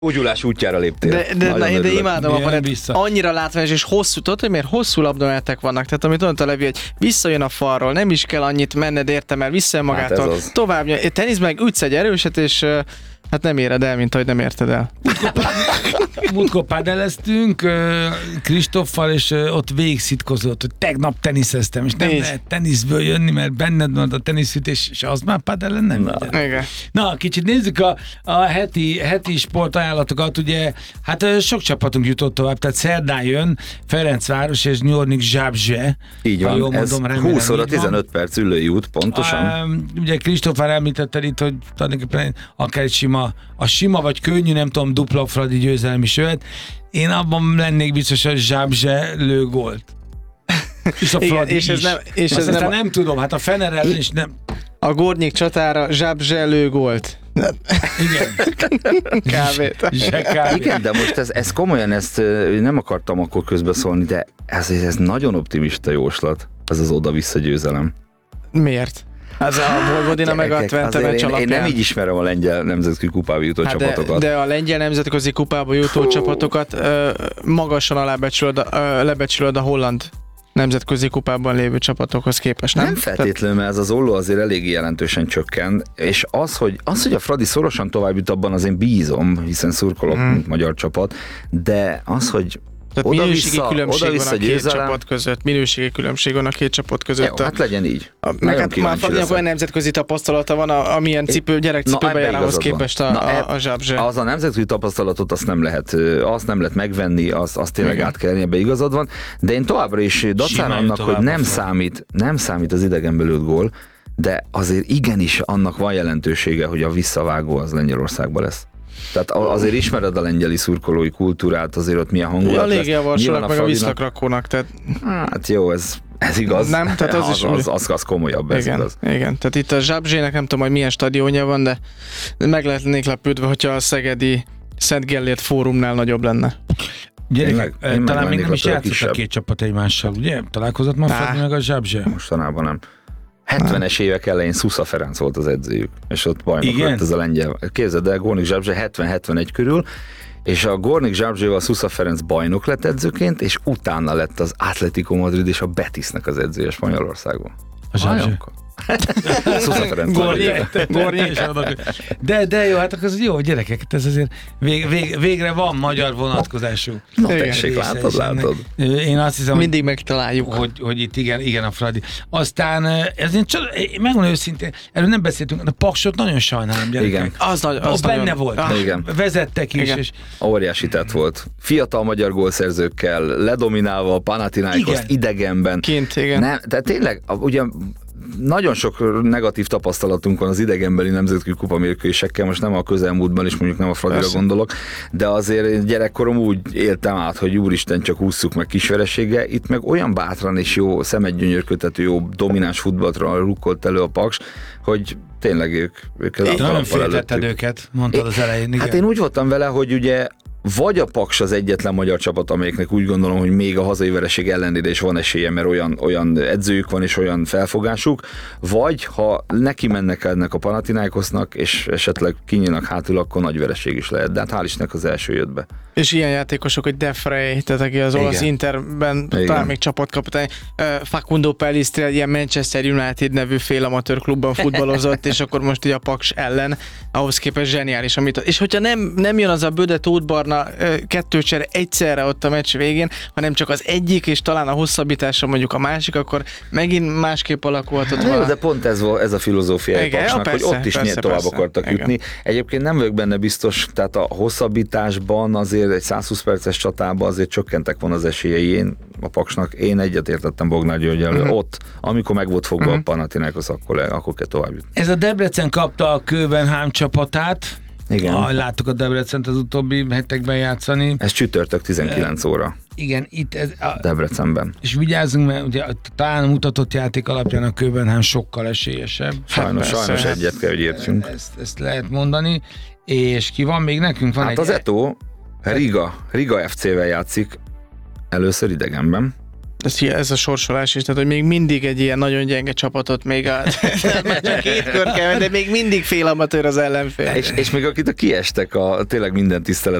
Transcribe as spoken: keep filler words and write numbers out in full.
Gyógyulás útjára léptél. De, de, de, de imádom a panert. Annyira látványos és hosszú, tudod, hogy miért hosszú labdamenetek vannak. Tehát amit mondta Levi, hogy visszajön a falról, nem is kell annyit menned érte, mert visszajön magától. Hát tovább nyom. Tenisz meg ütsz egy erőset, és hát nem éred el, mint ahogy nem érted el. Múltkor padeleztünk Kristóffal, és ott végig szitkozott, hogy tegnap teniszeztem, és nem Nézd. lehet teniszből jönni, mert benned van a teniszütés, és az már padellen nem. Na, igen. Na, kicsit nézzük a, a heti, heti sportajánlatokat, ugye, hát sok csapatunk jutott tovább, tehát szerdán jön Ferencváros és Nyórnik Zsábzse. Így van, jól ez mondom, húsz óra tizenöt perc ülői út, pontosan. A, ugye Kristóf már említetted itt, hogy tulajdonképpen akár egy sima, a sima vagy könnyű, nem tudom, dupla fradi győzelmi jöhet. Én abban lennék biztos, hogy Zsábzse lő gólt. És a Fradi és ez nem, és ez nem, nem nem tudom, hát a Fener ellen is nem. A Górnik csatára Zsábzse lő gólt. Igen. Kávét. Igen, de most ez, ez komolyan, ezt nem akartam akkor közbeszólni, de ez, ez nagyon optimista jóslat, ez az oda-vissza győzelem. Miért? Ez a Vojvodina meg a Twente meccs alapján. Én nem így ismerem a lengyel nemzetközi kupába jutó hát csapatokat. De, de a lengyel nemzetközi kupába jutó Hú. csapatokat ö, magasan alábecsülöd, ö, lebecsülöd a holland nemzetközi kupában lévő csapatokhoz képest, nem? Nem feltétlenül, mert ez az olló azért elég jelentősen csökken, és az, hogy, az, hogy a Fradi szorosan tovább jut, abban azért bízom, hiszen szurkolok, hmm. mint magyar csapat, de az, hogy Tehát oda minőségi vissza, különbség oda van a két győzelem. Csapat között. Minőségi különbség van a két csapat között. Jó, hát legyen így. A, meg hát már Fradinak olyan nemzetközi tapasztalata van, a, amilyen cipő, gyerekcipőbe jár ahhoz képest a, Na, a, a Zsábzse. Az a nemzetközi tapasztalatot azt nem lehet, azt nem lehet megvenni, azt, azt tényleg Igen. át kell nyerni, ebbe igazad van. De én továbbra is dacára annak, hogy nem számít, nem számít az idegenből lőtt gól, de azért igenis annak van jelentősége, hogy a visszavágó az Lengyelországban lesz. Tehát azért ismered a lengyeli szurkolói kultúrát, azért ott milyen hangulat lesz. A Légia Varsónak meg a Viszlakrakónak, tehát... Hát jó, ez, ez igaz. Nem, tehát az, az, is... az, az, az komolyabb, ez igen, igaz. Igen, tehát itt a Zsábzsének nem tudom, hogy milyen stadionja van, de meg lehetnék lepődve, hogyha a szegedi Szent Gellért Fórumnál nagyobb lenne. Gyerekek, talán még nem is játszott a két csapat egymással, ugye? Találkozott már Fradi meg a Zsábzse? Mostanában nem. hetvenes évek elején Szusza Ferenc volt az edzőjük, és ott bajnok lett ez a lengyel. Képzeld el, Górnik Zsábzse hetven-hetvenegy körül, és a Górnik Zsábzséval Szusza Ferenc bajnok lett edzőként, és utána lett az Atletico Madrid és a Betisnek az edzője Spanyolországban. A Zsábzse? Szusza Ferenc. De, de jó, hát az jó, gyerekek, ez azért vég, vég, végre van magyar vonatkozású. No, tessék, látod, látod. Én azt hiszem, mindig megtaláljuk. Hogy, hogy itt igen, igen a Fradi. Aztán, ez én, csak, én megmondom őszintén, erről nem beszéltünk, a Paksot nagyon sajnálom, gyerekek. Igen. Az, nagy, az benne nagyon... volt. Ah. Igen. Vezettek is. És... Óriási tett volt. Fiatal magyar gólszerzőkkel, ledominálva a Panathinaikoszt idegenben. Kint, igen. Nem, tehát tényleg, ugye nagyon sok negatív tapasztalatunk van az idegenbeli nemzetközi kupamérkőzésekkel, most nem a közelmúltban is, mondjuk nem a Fradira gondolok, de azért gyerekkorom úgy éltem át, hogy úristen, csak hússzuk meg kisvereséggel. Itt meg olyan bátran és jó, szemedgyönyörködtető, jó domináns futballra rukkolt elő a Paks, hogy tényleg ők, ők az nem féltetted őket, mondtad az elején. Igen. Hát én úgy voltam vele, hogy ugye vagy a Paks az egyetlen magyar csapat, amelyeknek úgy gondolom, hogy még a hazai vereség ellenére is van esélye, mert olyan, olyan edzőjük van és olyan felfogásuk, vagy ha neki mennek ennek a Panathinaikosnak, és esetleg kinyílnak hátul, akkor nagy vereség is lehet. De hát hál' Istennek az első jött be. És ilyen játékosok, hogy De Frey, tehát aki az olasz Interben talán még csapatkapitány, uh, Facundo Pellistri, ilyen Manchester United nevű félamatőr klubban futballozott, és akkor most így a Paks ellen, ahhoz képest zseniális. Amit, és hogyha nem, nem jön az a Böde Tóth Barna uh, kettőcsere egyszerre ott a meccs végén, hanem csak az egyik, és talán a hosszabbítása mondjuk a másik, akkor megint másképp alakulhatott volna. De pont ez, ez a filozófia a Paksnak, ja, hogy ott is persze, tovább persze, akartak igen. jutni. Egyébként nem vagyok benne biztos, tehát a hosszabbításban azért egy százhúsz perces csatában azért csökkentek van az esélyei én, a Paksnak. Én egyetértettem Bognár Györgyel, uh-huh. ott, amikor meg volt fogva uh-huh. a Panathinaikos, akkor, akkor kell tovább jutni. Ez a Debrecen kapta a Köbenhám csapatát. Igen. Ah, láttuk a Debrecent az utóbbi hetekben játszani. Ez csütörtök tizenkilenc óra. Igen, itt ez a, Debrecenben. És vigyázzunk, mert ugye talán a mutatott játék alapján a Köbenhám sokkal esélyesebb. Sajnos, hát, sajnos egyet kell, hogy értsünk. Ezt, ezt lehet mondani. És ki van még nekünk? Van hát egy az Eto Riga, Riga ef cével játszik először idegenben. Ez, ez a sorsolás is, tehát hogy még mindig egy ilyen nagyon gyenge csapatot még át. Csak két kör kell, de még mindig fél amatőr az ellenfél. És, és még akit a kiestek, a, tényleg minden tisztelet